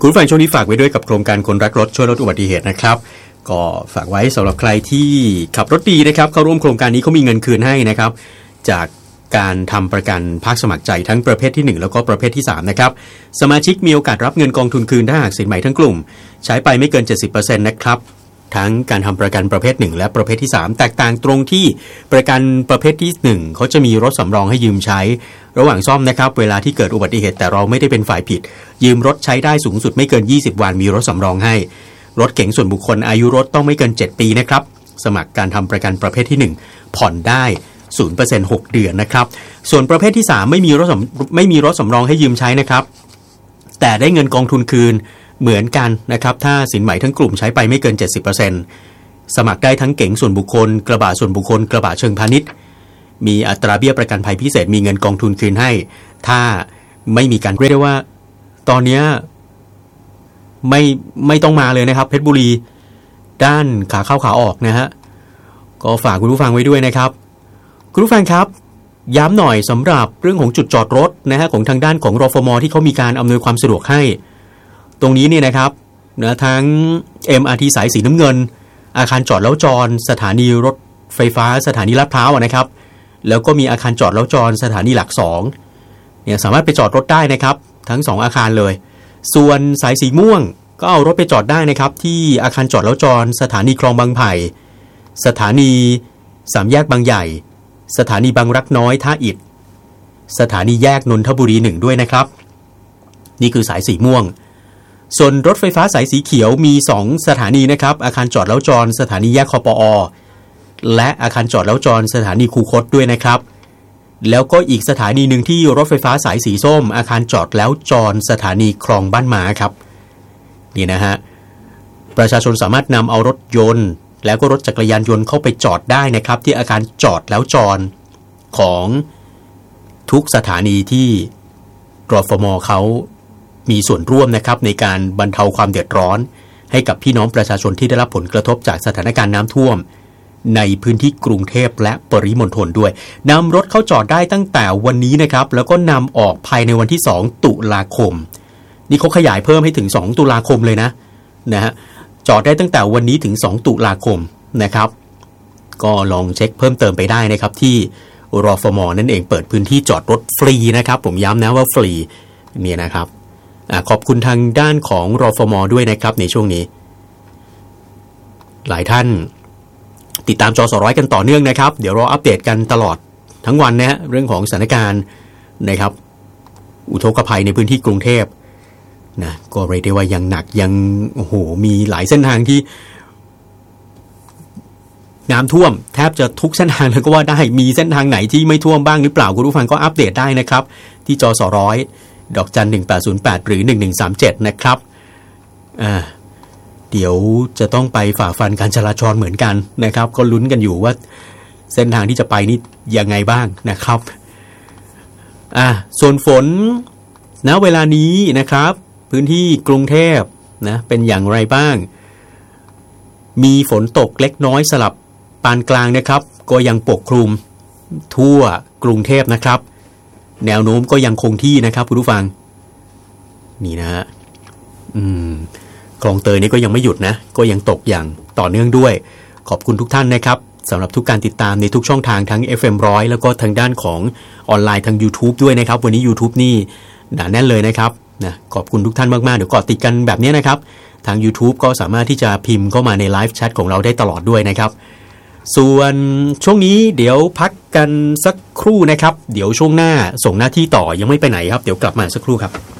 คุณผู้ฟังช่วงนี้ฝากไว้ด้วยกับโครงการคนรักรถช่วยลดอุบัติเหตุนะครับก็ฝากไว้สำหรับใครที่ขับรถดีนะครับเข้าร่วมโครงการนี้เขามีเงินคืนให้นะครับจากการทำประกันภาคสมัครใจทั้งประเภทที่1แล้วก็ประเภทที่3นะครับสมาชิกมีโอกาสรับเงินกองทุนคืนถ้าหากสินใหม่ทั้งกลุ่มใช้ไปไม่เกิน 70% นะครับทั้งการทำประกันประเภท1และประเภทที่3แตกต่างตรงที่ประกันประเภทที่1เขาจะมีรถสำรองให้ยืมใช้ระหว่างซ่อมนะครับเวลาที่เกิดอุบัติเหตุแต่เราไม่ได้เป็นฝ่ายผิดยืมรถใช้ได้สูงสุดไม่เกิน20วันมีรถสำรองให้รถเก๋งส่วนบุคคลอายุรถต้องไม่เกิน7ปีนะครับสมัครการทำประกันประเภทที่1ผ่อนได้ 0% 6 เดือนนะครับส่วนประเภทที่3ไม่มีรถสำรองให้ยืมใช้นะครับแต่ได้เงินกองทุนคืนเหมือนกันนะครับถ้าสินใหม่ทั้งกลุ่มใช้ไปไม่เกิน 70% สมัครได้ทั้งเก๋งส่วนบุคคลกระบะส่วนบุคคลกระบะเชิงพาณิชย์มีอัตราเบี้ยประกันภัยพิเศษมีเงินกองทุนคืนให้ถ้าไม่มีการเรียกได้ว่าตอนนี้ไม่ต้องมาเลยนะครับเพชรบุรีด้านขาเข้าขาออกนะฮะก็ฝากคุณผู้ฟังไว้ด้วยนะครับคุณผู้ฟังครับย้ำหน่อยสำหรับเรื่องของจุดจอดรถนะฮะของทางด้านของรฟม.ที่เขามีการอำนวยความสะดวกให้ตรงนี้เนี่ยนะครับนะทั้ง MRT สายสีน้ำเงินอาคารจอดแล้วจรสถานีรถไฟฟ้าสถานีลาดพร้าวนะครับแล้วก็มีอาคารจอดแล้วจรสถานีหลัก2เนี่ยสามารถไปจอดรถได้นะครับทั้ง2อาคารเลยส่วนสายสีม่วงก็เอารถไปจอดได้นะครับที่อาคารจอดแล้วจรสถานีคลองบางไผ่สถานีสามแยกบางใหญ่สถานีบางรักน้อยท่าอิฐสถานีแยกนนทบุรี1ด้วยนะครับนี่คือสายสีม่วงส่วนรถไฟฟ้าสายสีเขียวมี2สถานีนะครับอาคารจอดแล้วจรสถานีแยกคปอ.และอาคารจอดแล้วจรสถานีคูคตด้วยนะครับแล้วก็อีกสถานีหนึ่งที่รถไฟฟ้าสายสีส้มอาคารจอดแล้วจรสถานีคลองบ้านม้าครับนี่นะฮะประชาชนสามารถนำเอารถยนต์แล้วก็รถจักรยานยนต์เข้าไปจอดได้นะครับที่อาคารจอดแล้วจรของทุกสถานีที่รฟม.เขามีส่วนร่วมนะครับในการบรรเทาความเดือดร้อนให้กับพี่น้องประชาชนที่ได้รับผลกระทบจากสถานการณ์น้ำท่วมในพื้นที่กรุงเทพและปริมณฑลด้วยนำรถเข้าจอดได้ตั้งแต่วันนี้นะครับแล้วก็นำออกภายในวันที่2ตุลาคมนี่เขาขยายเพิ่มให้ถึง2ตุลาคมเลยนะฮะจอดได้ตั้งแต่วันนี้ถึง2ตุลาคมนะครับก็ลองเช็คเพิ่มเติมไปได้นะครับที่รฟม.นั่นเองเปิดพื้นที่จอดรถฟรีนะครับผมย้ำนะว่าฟรีเนี่ยนะครับขอบคุณทางด้านของรฟม.ด้วยนะครับในช่วงนี้หลายท่านติดตามจสร้อยกันต่อเนื่องนะครับเดี๋ยวเราอัปเดตกันตลอดทั้งวันนะฮะเรื่องของสถานการณ์นะครับอุทกภัยในพื้นที่กรุงเทพนะก็เรียกได้ว่ายังหนักยังโอ้โหมีหลายเส้นทางที่น้ำท่วมแทบจะทุกเส้นทางเลยก็ว่าได้มีเส้นทางไหนที่ไม่ท่วมบ้างหรือเปล่าคุณผู้ฟังก็อัปเดตได้นะครับที่จสร้อยดอกจัน1808หรือ1137นะครับเดี๋ยวจะต้องไปฝ่าฟันการจราจรเหมือนกันนะครับก็ลุ้นกันอยู่ว่าเส้นทางที่จะไปนี่ยังไงบ้างนะครับส่วนฝนณเวลานี้นะครับพื้นที่กรุงเทพนะเป็นอย่างไรบ้างมีฝนตกเล็กน้อยสลับปานกลางนะครับก็ยังปกคลุมทั่วกรุงเทพนะครับแนวโน้มก็ยังคงที่นะครับคุณผู้ฟังนี่นะฮะคลองเตยนี่ก็ยังไม่หยุดนะก็ยังตกอย่างต่อเนื่องด้วยขอบคุณทุกท่านนะครับสำหรับทุกการติดตามในทุกช่องทางทั้ง FM 100แล้วก็ทางด้านของออนไลน์ทาง YouTube ด้วยนะครับวันนี้ YouTube นี่หนาแน่นเลยนะครับนะขอบคุณทุกท่านมากๆเดี๋ยวกดติดกันแบบนี้นะครับทาง YouTube ก็สามารถที่จะพิมพ์เข้ามาในไลฟ์แชทของเราได้ตลอดด้วยนะครับส่วนช่วงนี้เดี๋ยวพักกันสักครู่นะครับเดี๋ยวช่วงหน้าส่งหน้าที่ต่อยังไม่ไปไหนครับเดี๋ยวกลับมาสักครู่ครับ